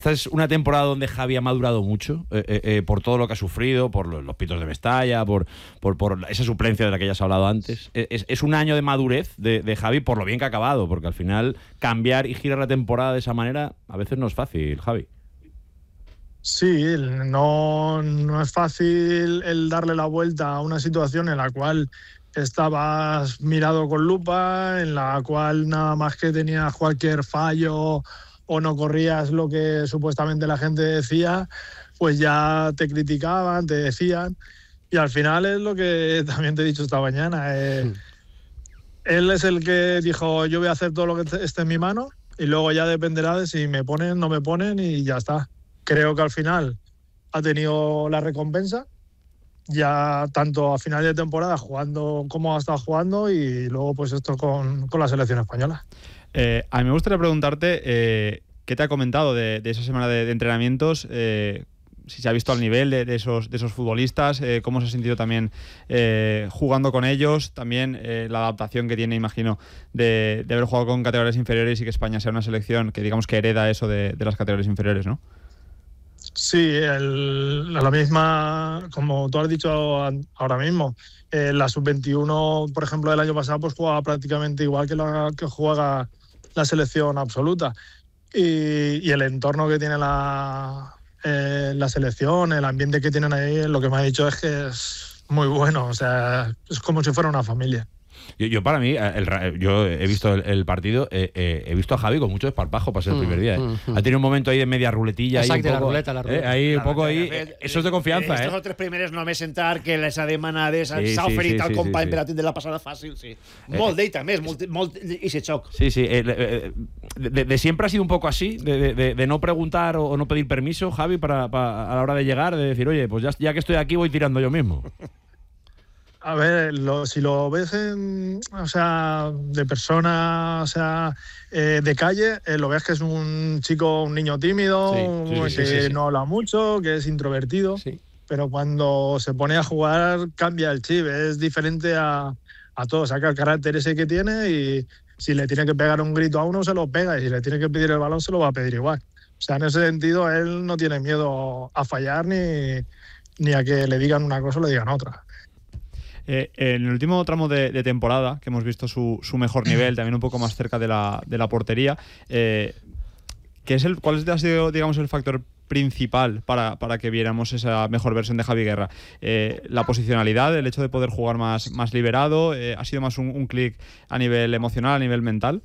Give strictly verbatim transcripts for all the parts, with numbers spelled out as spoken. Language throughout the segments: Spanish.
Esta es una temporada donde Javi ha madurado mucho, eh, eh, por todo lo que ha sufrido, por los, los pitos de Mestalla, por, por, por esa suplencia de la que ya has hablado antes. Es, es un año de madurez de, de Javi por lo bien que ha acabado, porque al final cambiar y girar la temporada de esa manera a veces no es fácil, Javi. Sí, no, no es fácil el darle la vuelta a una situación en la cual estabas mirado con lupa, en la cual nada más que tenías cualquier fallo o no corrías lo que supuestamente la gente decía, pues ya te criticaban, te decían. Y al final es lo que también te he dicho esta mañana. Eh, sí. Él es el que dijo, yo voy a hacer todo lo que esté en mi mano y luego ya dependerá de si me ponen, no me ponen y ya está. Creo que al final ha tenido la recompensa, ya tanto a final de temporada jugando como ha estado jugando y luego pues esto con, con la selección española. Eh, a mí me gustaría preguntarte eh, qué te ha comentado de, de esa semana de, de entrenamientos, eh, si se ha visto al nivel de, de, esos, de esos futbolistas, eh, cómo se ha sentido también eh, jugando con ellos, también eh, la adaptación que tiene, imagino, de, de haber jugado con categorías inferiores y que España sea una selección que digamos que hereda eso de, de las categorías inferiores, ¿no? Sí, el, la misma, como tú has dicho ahora mismo, eh, la sub veintiuno, por ejemplo, del año pasado, pues jugaba prácticamente igual que la que juega la selección absoluta. Y, y el entorno que tiene la, eh, la selección, el ambiente que tienen ahí, lo que me ha dicho es que es muy bueno, o sea, es como si fuera una familia. Yo, yo para mí, el, yo he visto el, el partido, eh, eh, he visto a Javi con mucho desparpajo para ser el primer día. ¿eh? Mm, mm. Ha tenido un momento ahí de media ruletilla. Exacte, ahí un poco, la ruleta, la ruleta. Eh, ahí la un poco ahí, fet, eso és de confiança. Estos eh? otros primers no me sentar que les ha demanades sí, s'ha sí, oferit sí, al sí, company sí, per sí. a tindre la passada fàcil, sí. Molt d'ell també, és molt, molt i se xoc. Sí, sí. Eh, eh, de, de siempre ha sido un poco así, de, de, de no preguntar o, o no pedir permiso, Javi, para, para a la hora de llegar, de decir, oye, pues ya, ya que estoy aquí voy tirando yo mismo. A ver, lo, si lo ves en, o sea, de persona, o sea, eh, de calle, eh, lo ves que es un chico, un niño tímido, sí, sí, sí, que sí, sí, no habla mucho, que es introvertido, sí. Pero cuando se pone a jugar cambia el chip, es diferente a, a todo, saca el carácter ese que tiene y si le tiene que pegar un grito a uno se lo pega y si le tiene que pedir el balón se lo va a pedir igual. O sea, en ese sentido él no tiene miedo a fallar ni, ni a que le digan una cosa o le digan otra. Eh, en el último tramo de, de temporada, que hemos visto su, su mejor nivel, también un poco más cerca de la, de la portería, eh, ¿qué es el, ¿cuál ha sido, digamos, el factor principal para, para que viéramos esa mejor versión de Javi Guerra? Eh, ¿La posicionalidad, el hecho de poder jugar más, más liberado? Eh, ¿Ha sido más un, un clic a nivel emocional, a nivel mental?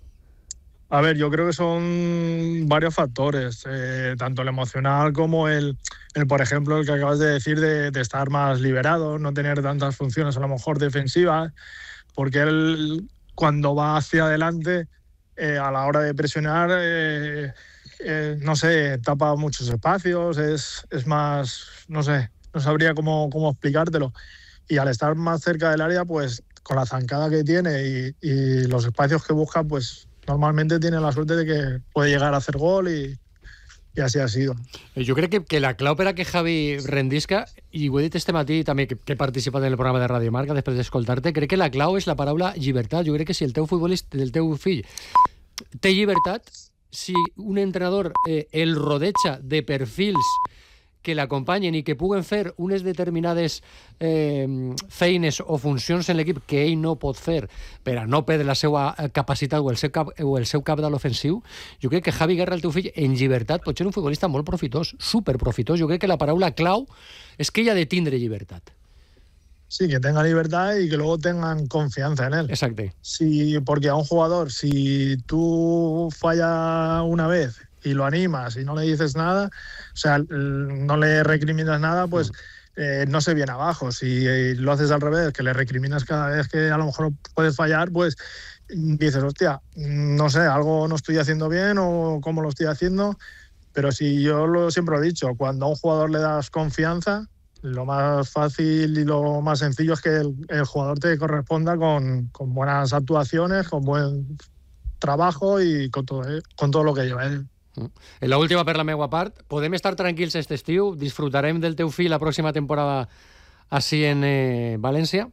A ver, yo creo que son varios factores, eh, tanto el emocional como el, el, por ejemplo, el que acabas de decir de, de estar más liberado, no tener tantas funciones a lo mejor defensivas, porque él cuando va hacia adelante, eh, a la hora de presionar, eh, eh, no sé, tapa muchos espacios, es, es más, no sé, no sabría cómo, cómo explicártelo. Y al estar más cerca del área, pues con la zancada que tiene y, y los espacios que busca, pues normalmente tiene la suerte de que puede llegar a hacer gol i, i així ha sido. Jo crec que, que la clau per a que Javi rendisca, i ho he dit este matí també que, que he participat en el programa de Radio Marca després d'escoltar-te, crec que la clau és la paraula llibertat. Jo crec que si el teu futbolista, el teu fill té llibertat, si un entrenador eh, el rodeja de perfils que l'acompanyen i que puguen fer unes determinades eh, feines o funcions en l'equip que ell no pot fer per a no perdre la seva capacitat o el seu cap, o el seu cap de l'ofensiu, jo crec que Javi Guerra, el teu fill, en llibertat pot ser un futbolista molt profitós, superprofitós. Jo crec que la paraula clau és que ell ha de tindre llibertat. Sí, que tenga libertad y que luego tengan confianza en él. Exacto. Sí, porque a un jugador, si tú fallas una vez y lo animas y no le dices nada, o sea, no le recriminas nada, pues eh, no se viene abajo. Si eh, lo haces al revés, que le recriminas cada vez que a lo mejor puedes fallar, pues dices, hostia, no sé, algo no estoy haciendo bien o cómo lo estoy haciendo. Pero si yo lo, siempre lo he dicho, cuando a un jugador le das confianza, lo más fácil y lo más sencillo es que el, el jugador te corresponda con, con buenas actuaciones, con buen trabajo y con todo, eh, con todo lo que lleva él. En la última per la meva part, podem estar tranquils aquest estiu? Disfrutarem del teu fill la pròxima temporada així en eh, València?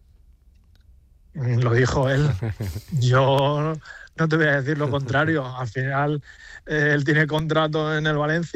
Lo dijo él. Yo no te voy a decir lo contrario. Al final, eh, él tiene contrato en el Valencia.